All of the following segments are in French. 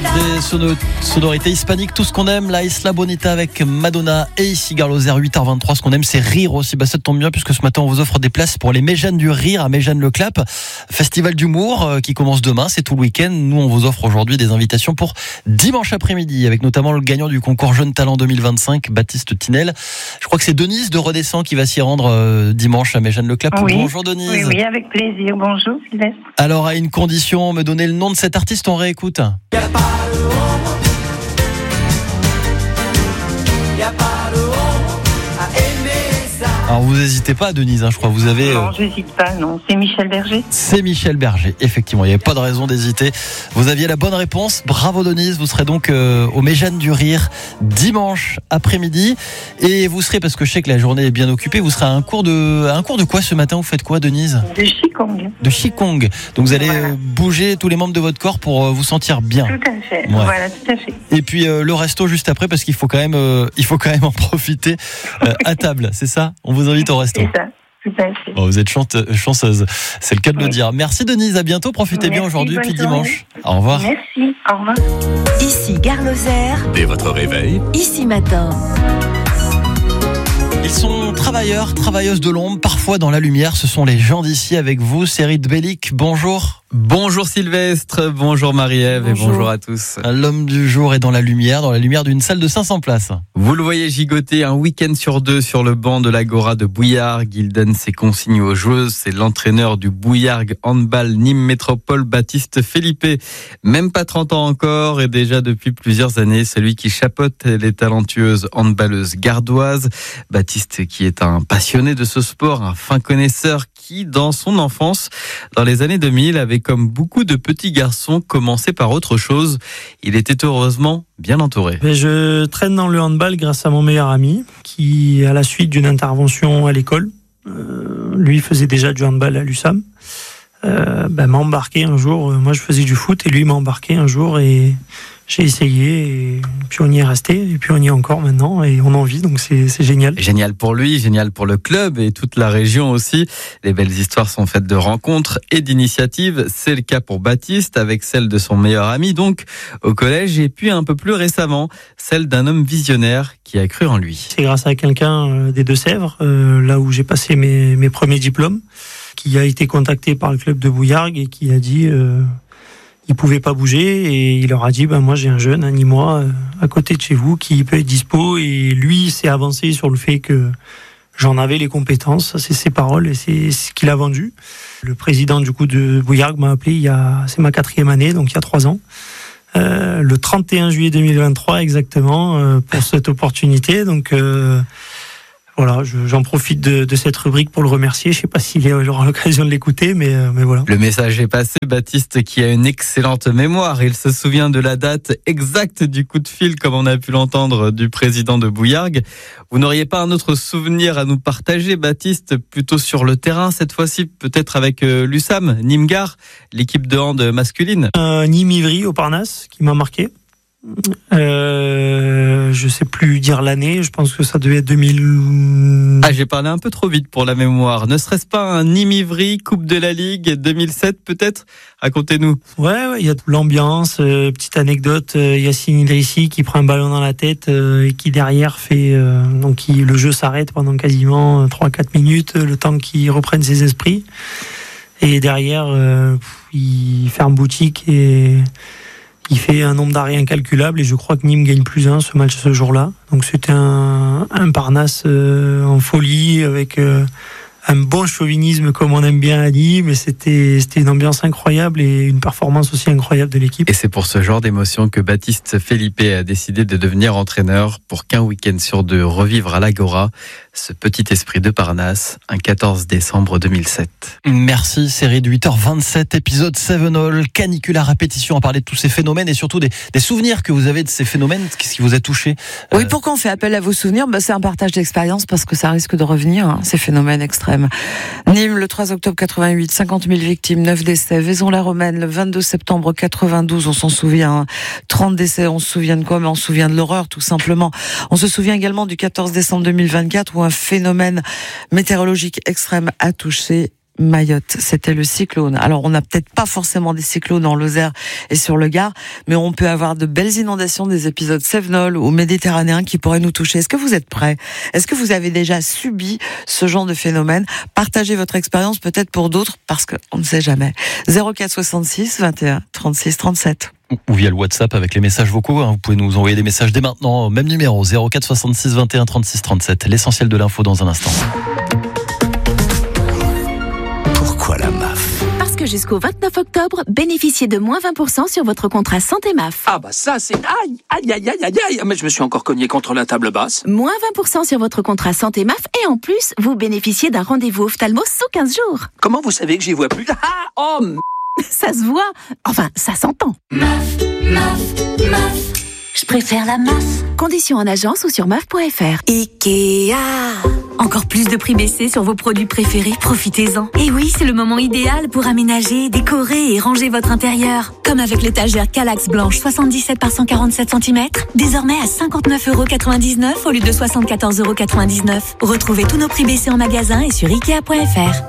Des sonorités hispaniques, tout ce qu'on aime, la Isla Bonita avec Madonna et ici Garloser 8h23. Ce qu'on aime, c'est rire aussi. Ça tombe bien puisque ce matin, on vous offre des places pour les Méjanes du Rire à Méjanes-le-Clap. Festival d'humour qui commence demain, c'est tout le week-end. Nous, on vous offre aujourd'hui des invitations pour dimanche après-midi avec notamment le gagnant du concours Jeune Talent 2025, Baptiste Tinel. Je crois que c'est Denise de Redescend qui va s'y rendre dimanche à Méjanes-le-Clap. Oui. Bonjour Denise. Oui, avec plaisir. Bonjour Sylvestre. Alors, à une condition, me donner le nom de cet artiste, on réécoute. Alors vous n'hésitez pas Denise, je crois, vous avez... Non, j'hésite pas, non. C'est Michel Berger. C'est Michel Berger, effectivement, il n'y avait pas de raison d'hésiter. Vous aviez la bonne réponse, bravo Denise, vous serez donc au Méjanes du Rire dimanche après-midi. Et vous serez, parce que je sais que la journée est bien occupée, vous serez à un cours de quoi ce matin? Vous faites quoi Denise? De Qigong. De Qigong. Donc vous allez Voilà. bouger tous les membres de votre corps pour vous sentir bien. Tout à fait, Ouais. voilà, tout à fait. Et puis le resto juste après, parce qu'il faut quand même en profiter à table, c'est ça? On vous invite au resto. C'est ça, tout à fait. Bon, vous êtes chanceuse, c'est le cas de le dire. Merci Denise, à bientôt, profitez bien Merci, aujourd'hui, bonne puis journée. dimanche. Au revoir. Merci, au revoir. Ici Garloser, Dès votre réveil, ici matin. Ils sont travailleurs, travailleuses de l'ombre, parfois dans la lumière. Ce sont les gens d'ici avec vous. Cérid Bellic, bonjour. Bonjour Sylvestre, bonjour Marie-Ève et bonjour à tous. L'homme du jour est dans la lumière d'une salle de 500 places. Vous le voyez gigoter un week-end sur deux sur le banc de l'Agora de Bouillargues. Il donne ses consignes aux joueuses. C'est l'entraîneur du Bouillargues Handball Nîmes Métropole, Baptiste Felipe. Même pas 30 ans encore et déjà depuis plusieurs années, celui qui chapeaute les talentueuses handballeuses gardoises. Baptiste qui est un passionné de ce sport, un fin connaisseur qui, dans son enfance, dans les années 2000, avait comme beaucoup de petits garçons commencé par autre chose. Il était heureusement bien entouré. Je traîne dans le handball grâce à mon meilleur ami qui, à la suite d'une intervention à l'école, lui faisait déjà du handball à l'USAM, m'a embarqué un jour. Moi, je faisais du foot et lui m'a embarqué un jour et j'ai essayé et puis on y est resté et puis on y est encore maintenant et on en vit, donc c'est génial. Génial pour lui, génial pour le club et toute la région aussi. Les belles histoires sont faites de rencontres et d'initiatives. C'est le cas pour Baptiste avec celle de son meilleur ami donc au collège et puis un peu plus récemment celle d'un homme visionnaire qui a cru en lui. C'est grâce à quelqu'un des Deux-Sèvres, là où j'ai passé mes premiers diplômes, qui a été contacté par le club de Bouillargues et qui a dit il pouvait pas bouger et il leur a dit moi j'ai un jeune, un Nîmois à côté de chez vous qui peut être dispo, et lui s'est avancé sur le fait que j'en avais les compétences. C'est ses paroles et c'est ce qu'il a vendu. Le président du coup de Bouillargues m'a appelé c'est ma 4e année, donc il y a 3 ans. Le 31 juillet 2023 exactement, pour cette opportunité. Donc voilà, j'en profite de cette rubrique pour le remercier. Je sais pas s'il aura l'occasion de l'écouter, mais voilà. Le message est passé. Baptiste qui a une excellente mémoire. Il se souvient de la date exacte du coup de fil, comme on a pu l'entendre, du président de Bouillargues. Vous n'auriez pas un autre souvenir à nous partager, Baptiste, plutôt sur le terrain cette fois-ci, peut-être avec l'USAM, Nîmes-Gare, l'équipe de hand masculine? Nîmes-Ivry au Parnasse qui m'a marqué. Je sais plus dire l'année, je pense que ça devait être 2000. J'ai parlé un peu trop vite pour la mémoire. Ne serait-ce pas un Nîmes-Ivry, Coupe de la Ligue 2007 peut-être? Racontez-nous. Ouais, il y a toute l'ambiance. Petite anecdote, Yacine Idrissi qui prend un ballon dans la tête et qui derrière fait le jeu s'arrête pendant quasiment 3-4 minutes, le temps qu'il reprenne ses esprits. Et derrière, il ferme boutique et il fait un nombre d'arrêts incalculable et je crois que Nîmes gagne +1 ce match ce jour-là. Donc c'était un Parnasse en folie avec un bon chauvinisme comme on aime bien à Nîmes, mais c'était une ambiance incroyable et une performance aussi incroyable de l'équipe. Et c'est pour ce genre d'émotion que Baptiste Felipe a décidé de devenir entraîneur pour qu'un week-end sur deux revivre à l'Agora ce petit esprit de Parnasse, un 14 décembre 2007. Merci, série de 8h27, épisode 7 All, canicule à répétition, à parler de tous ces phénomènes et surtout des souvenirs que vous avez de ces phénomènes. Qu'est-ce qui vous a touché? Oui, pourquoi on fait appel à vos souvenirs? C'est un partage d'expérience parce que ça risque de revenir, ces phénomènes extrêmes. Nîmes, le 3 octobre 88, 50 000 victimes, 9 décès. Vaison-la-Romaine, le 22 septembre 92, on s'en souvient, 30 décès. On se souvient de quoi? Mais on se souvient de l'horreur, tout simplement. On se souvient également du 14 décembre 2024 où un phénomène météorologique extrême a touché Mayotte. C'était le cyclone. Alors, on n'a peut-être pas forcément des cyclones en Lozère et sur le Gard, mais on peut avoir de belles inondations, des épisodes cévenols ou méditerranéens qui pourraient nous toucher. Est-ce que vous êtes prêts? Est-ce que vous avez déjà subi ce genre de phénomène? Partagez votre expérience peut-être pour d'autres, parce qu'on ne sait jamais. 04 66 21 36 37. Ou via le WhatsApp avec les messages vocaux. Vous pouvez nous envoyer des messages dès maintenant au même numéro 04 66 21 36 37. L'essentiel de l'info dans un instant. Pourquoi la MAF? Parce que jusqu'au 29 octobre, bénéficiez de moins 20% sur votre contrat santé MAF. Ah bah ça c'est... Aïe. Mais je me suis encore cogné contre la table basse. Moins 20% sur votre contrat santé MAF et en plus, vous bénéficiez d'un rendez-vous ophtalmo sous 15 jours. Comment vous savez que j'y vois plus? Ça se voit. Enfin, ça s'entend. MAF. Je préfère la MAF. Conditions en agence ou sur MAF.fr. Ikea. Encore plus de prix baissés sur vos produits préférés, profitez-en. Et oui, c'est le moment idéal pour aménager, décorer et ranger votre intérieur. Comme avec l'étagère Kallax blanche 77 par 147 cm, désormais à 59,99€ au lieu de 74,99€. Retrouvez tous nos prix baissés en magasin et sur Ikea.fr.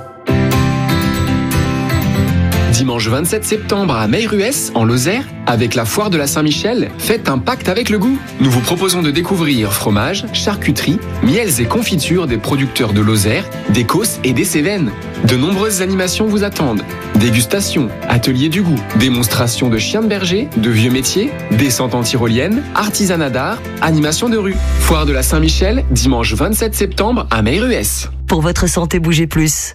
Dimanche 27 septembre à Meilrues, en Lozère, avec la foire de la Saint-Michel, faites un pacte avec le goût. Nous vous proposons de découvrir fromage, charcuterie, miels et confitures des producteurs de Lozère, des Causses et des Cévennes. De nombreuses animations vous attendent. Dégustation, atelier du goût, démonstration de chiens de berger, de vieux métiers, descente en tyrolienne, artisanat d'art, animation de rue. Foire de la Saint-Michel, dimanche 27 septembre à Meilrues. Pour votre santé, bougez plus.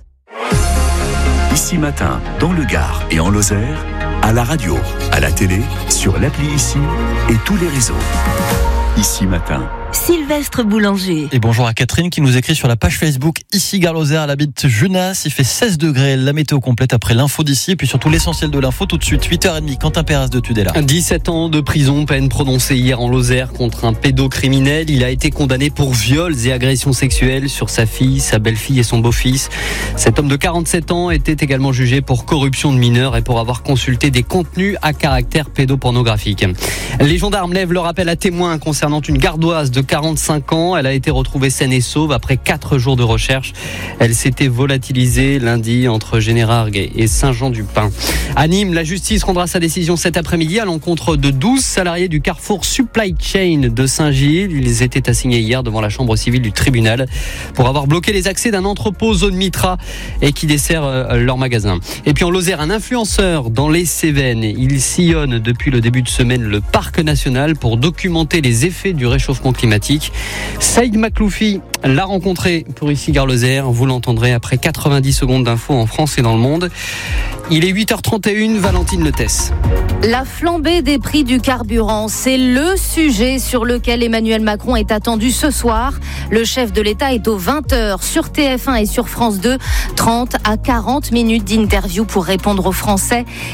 Ici Matin, dans le Gard et en Lozère, à la radio, à la télé, sur l'appli Ici et tous les réseaux. Ici Matin. Sylvestre Boulanger. Et bonjour à Catherine qui nous écrit sur la page Facebook Ici Gare Lozère, elle habite Junas, il fait 16 degrés, la météo complète après l'info d'ici et puis surtout l'essentiel de l'info tout de suite, 8h30, Quentin Perez de Tudela. 17 ans de prison, peine prononcée hier en Lozère contre un pédocriminel. Il a été condamné pour viols et agressions sexuelles sur sa fille, sa belle-fille et son beau-fils. Cet homme de 47 ans était également jugé pour corruption de mineurs et pour avoir consulté des contenus à caractère pédopornographique. Les gendarmes lèvent leur appel à témoins concernant une gardoise de 45 ans. Elle a été retrouvée saine et sauve après 4 jours de recherche. Elle s'était volatilisée lundi entre Générargues et Saint-Jean-du-Pin. À Nîmes, la justice rendra sa décision cet après-midi à l'encontre de 12 salariés du Carrefour Supply Chain de Saint-Gilles. Ils étaient assignés hier devant la chambre civile du tribunal pour avoir bloqué les accès d'un entrepôt zone Mitra et qui dessert leur magasin. Et puis en Lozère, un influenceur dans les Cévennes. Il sillonne depuis le début de semaine le parc national pour documenter les effets du réchauffement climatique. Saïd Makloufi l'a rencontré pour Ici Gare Lozère. Vous l'entendrez après 90 secondes d'infos en France et dans le monde. Il est 8h31, Valentine Letès. La flambée des prix du carburant, c'est le sujet sur lequel Emmanuel Macron est attendu ce soir. Le chef de l'État est aux 20h sur TF1 et sur France 2. 30 à 40 minutes d'interview pour répondre aux Français